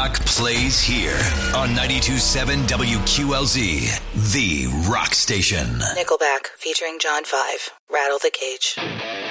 Rock plays here on 92.7 WQLZ, the rock station. Nickelback featuring John 5, Rattle the Cage.